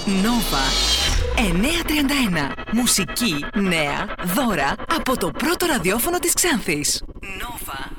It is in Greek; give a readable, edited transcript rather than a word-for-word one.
Nova 931. Μουσική, νέα, δώρα από το πρώτο ραδιόφωνο της Ξάνθης. Nova.